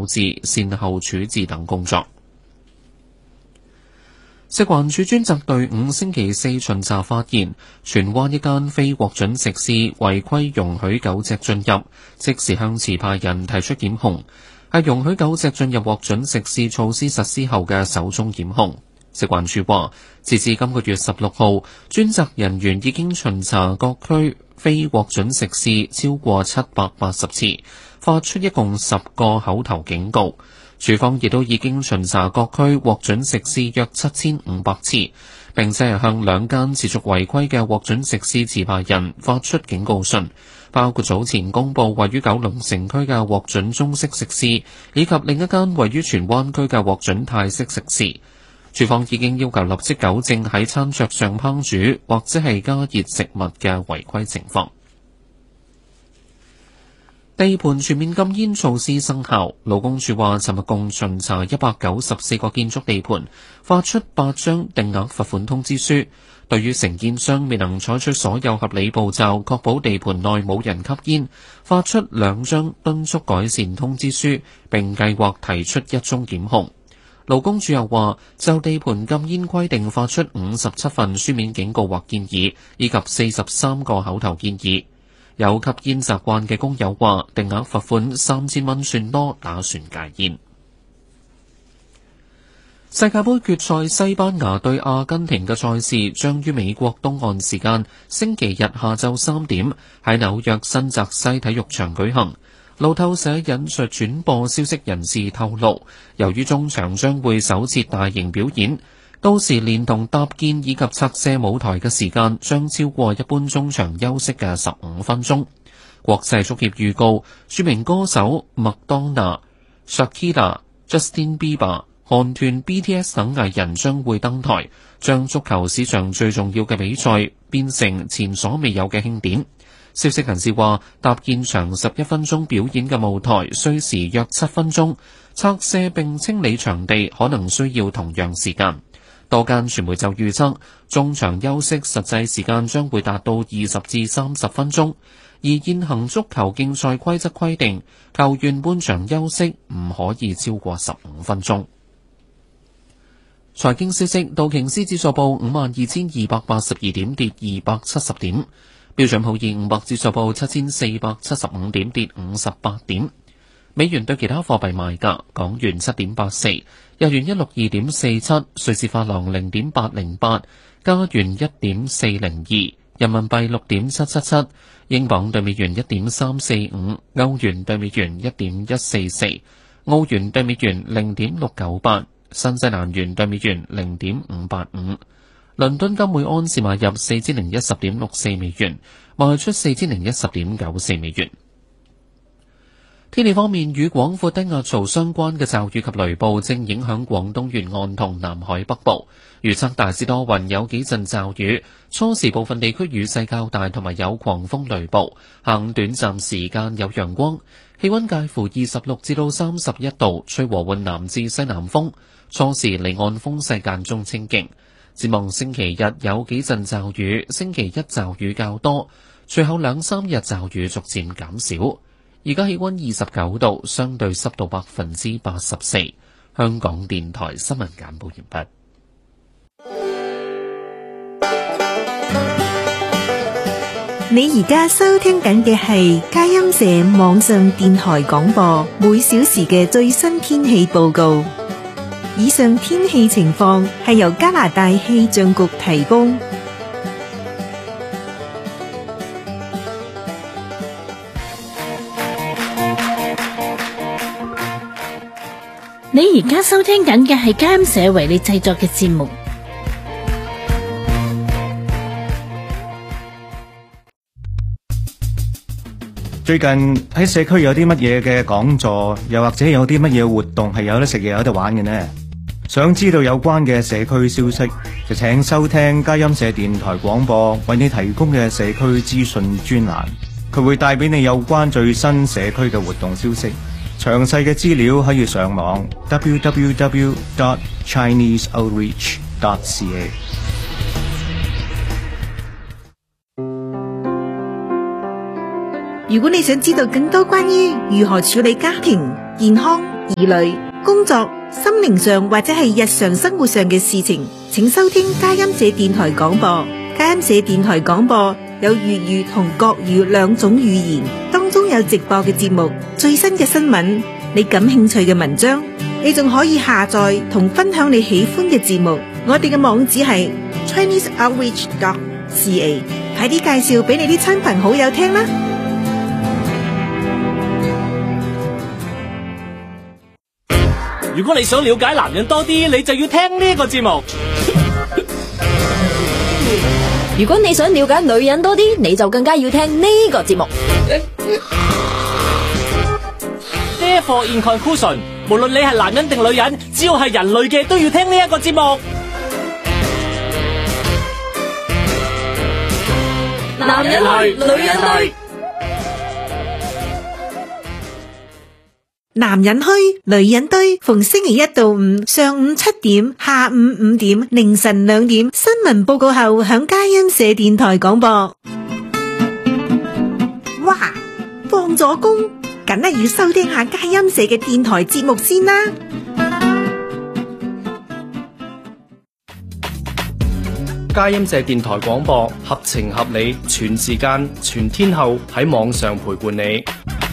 救治、善後處置等工作。食環署專責隊伍星期四巡查發現，荃灣一間非獲准食肆違規容許狗隻進入，即時向持牌人提出檢控，係容許狗隻進入獲准食肆措施實施後嘅首宗檢控。食環署話，截至今個月16號，專責人員已經巡查各區非獲准食肆超過780次，發出一共10個口頭警告。署方亦都已經巡查各區獲准食肆約7500次，並且係向2間持續違規嘅獲准食肆持牌人發出警告信，包括早前公佈位於九龍城區嘅獲准中式食肆，以及另一間位於荃灣區嘅獲准泰式食肆。署方已經要求立即糾正喺餐桌上烹煮或者係加熱食物嘅違規情況。地盤全面禁煙措施生效，勞工處話尋日共巡查194個建築地盤，發出8張定額罰款通知書。對於承建商未能採取所有合理步驟確保地盤內冇人吸煙，發出2張敦促改善通知書，並計劃提出1宗檢控。勞工處又話就地盤禁煙規定發出57份書面警告或建議，以及43個口頭建議。有吸煙習慣嘅工友話，定額罰款3000蚊算多，打算戒煙。世界盃決賽西班牙對阿根廷嘅賽事將於美國東岸時間星期日下晝3點喺紐約新澤西體育場舉行。路透社引述轉播消息人士透露，由於中場將會首次大型表演，到時連同搭建以及拆卸舞台嘅時間將超過一般中場休息嘅15分鐘。國際足協預告，著名歌手麥當娜、Shakira、Justin Bieber、韓團 BTS 等藝人將會登台，將足球史上最重要嘅比賽變成前所未有嘅慶典。消息人士話，搭建長11分鐘表演嘅舞台需時約7分鐘，拆卸並清理場地可能需要同樣時間。多間傳媒就預測，中場休息實際時間將會達到20至30分鐘，而現行足球競賽規則規定，球員半場休息唔可以超過15分鐘。財經消息，道瓊斯指數報52,282點，跌270點。標準普爾500指數報7475點，跌58點。美元對其他貨幣賣價：港元7.84，日元162.47，瑞士法郎0.808，加元1.402，人民幣6.777，英鎊對美元1.345，歐元對美元1.144，澳元對美元0.698，新西蘭元對美元0.585。倫敦金每盎司買入4010.64美元，賣出4010.94美元。天氣方面，與廣闊低壓槽相關嘅驟雨及雷暴正影響廣東沿岸同南海北部，預測大致多雲，有幾陣驟雨，初時部分地區雨勢較大，同埋有狂風雷暴，下午短暫時間有陽光，氣溫介乎26至到31度，吹和緩南至西南風，初時離岸風勢間中清勁。展望星期日有幾陣驟雨，星期一驟雨較多，隨後2-3日驟雨逐漸減少。而家氣溫29度，相對濕度84%。香港電台新聞簡報完畢。 你而家收聽緊嘅係佳音社網上電台廣播，每小時嘅最新天氣報告。以上天氣情況係由加拿大氣象局提供。 你而家收聽緊嘅係佳音社為你製作嘅節目。 最近喺社區有啲乜嘢嘅講座，又或者有啲乜嘢活動係有得食嘢有得玩嘅呢？想知道有關嘅社區消息，就請收聽佳音社電台廣播為你提供嘅社區資訊專欄，佢會帶俾你有關最新社區嘅活動消息。詳細嘅資料可以上網 www.chineseoutreach.ca。 如果你想知道更多關於如何處理家庭、健康、 疑慮、工作、心靈上或者係日常生活上嘅事情，請收聽佳音社電台廣播。佳音社電台廣播有粵語同國語兩種語言，當中有直播嘅節目、最新嘅新聞、你感興趣嘅文章，你仲可以下載同分享你喜歡嘅節目。我哋嘅網址係 ChineseOutreach.ca， 快啲介紹俾你啲親朋好友聽啦！ 如果你想了解男人多啲，你就要聽呢個節目。 如果你想了解女人多啲，你就更加要聽呢個節目。 Therefore in conclusion， 無論你係男人定女人，只要係人類嘅都要聽呢一個節目。 男人去，女人去。 男人墟，女人堆，逢星期一到五上午7點、下午5點、凌晨2點，新聞報告後響佳音社電台廣播。哇，放咗工，梗係要收聽下佳音社嘅電台節目先啦。 佳音社電台廣播，合情合理，全時間、全天候喺網上陪伴你。